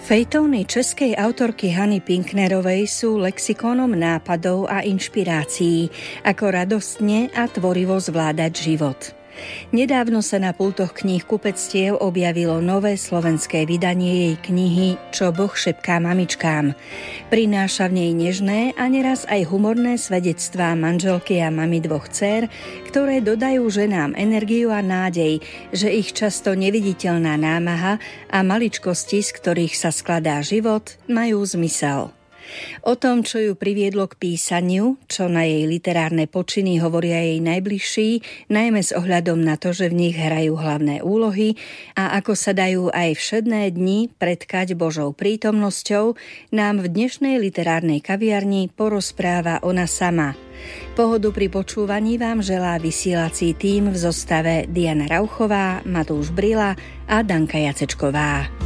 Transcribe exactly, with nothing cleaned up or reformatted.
Fejtóny českej autorky Hany Pinknerovej sú lexikónom nápadov a inšpirácií, ako radostne a tvorivo zvládať život. Nedávno sa na pultoch kníh kupectiev objavilo nové slovenské vydanie jej knihy Čo Boh šepká mamičkám. Prináša v nej nežné a neraz aj humorné svedectvá manželky a mamy dvoch dcér, ktoré dodajú ženám energiu a nádej, že ich často neviditeľná námaha a maličkosti, z ktorých sa skladá život, majú zmysel. O tom, čo ju priviedlo k písaniu, čo na jej literárne počiny hovoria jej najbližší, najmä s ohľadom na to, že v nich hrajú hlavné úlohy a ako sa dajú aj všedné dni pretkať Božou prítomnosťou, nám v dnešnej literárnej kaviarni porozpráva ona sama. Pohodu pri počúvaní vám želá vysielací tím v zostave Diana Rauchová, Matúš Brila a Danka Jacečková.